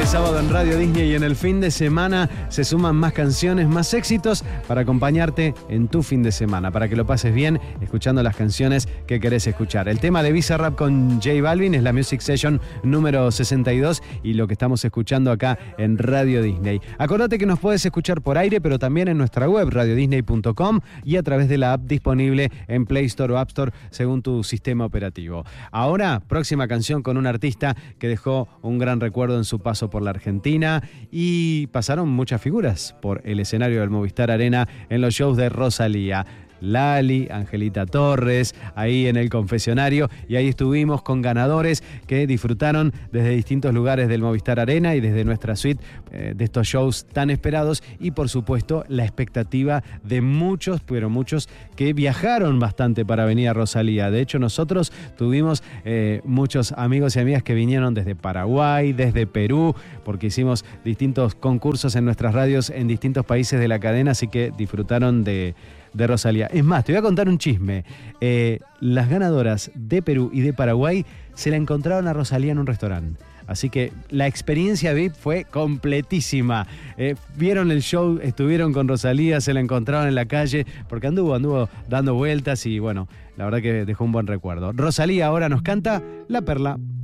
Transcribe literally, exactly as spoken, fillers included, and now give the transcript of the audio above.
sábado en Radio Disney y en el fin de semana se suman más canciones, más éxitos para acompañarte en tu fin de semana, para que lo pases bien escuchando las canciones que querés escuchar. El tema de Bizarrap con J Balvin es la Music Session número sesenta y dos y lo que estamos escuchando acá en Radio Disney. Acordate que nos puedes escuchar por aire, pero también en nuestra web radio disney punto com y a través de la app disponible en Play Store o App Store según tu sistema operativo. Ahora, próxima canción con un artista que dejó un gran recuerdo en su paso por la Argentina y pasaron muchas figuras por el escenario del Movistar Arena en los shows de Rosalía. Lali, Angelita Torres, ahí en el confesionario, y ahí estuvimos con ganadores que disfrutaron desde distintos lugares del Movistar Arena y desde nuestra suite eh, de estos shows tan esperados y por supuesto la expectativa de muchos, pero muchos que viajaron bastante para venir a Rosalía. De hecho nosotros tuvimos eh, muchos amigos y amigas que vinieron desde Paraguay, desde Perú, porque hicimos distintos concursos en nuestras radios en distintos países de la cadena, así que disfrutaron de de Rosalía. Es más, te voy a contar un chisme. Eh, las ganadoras de Perú y de Paraguay se la encontraron a Rosalía en un restaurante. Así que la experiencia V I P fue completísima. Eh, vieron el show, estuvieron con Rosalía, se la encontraron en la calle, porque anduvo, anduvo dando vueltas y bueno, la verdad que dejó un buen recuerdo. Rosalía ahora nos canta La Perla.